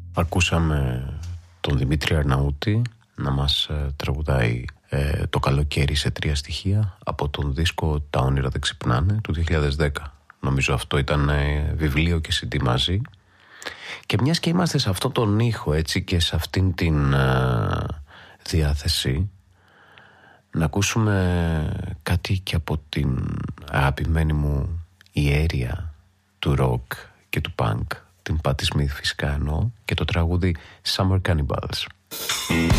Ακούσαμε τον Δημήτρη Αρναούτη να μας τραγουδάει το καλοκαίρι σε 3 στοιχεία από τον δίσκο «Τα όνειρα δεν ξυπνάνε» του 2010. Νομίζω αυτό ήταν βιβλίο και CD μαζί. Και μιας και είμαστε σε αυτόν τον ήχο, έτσι, και σε αυτήν την διάθεση, να ακούσουμε κάτι και από την αγαπημένη μου ιέρια του rock και του punk, την Patti Smith φυσικά εννοώ, και το τραγούδι Summer Cannibals.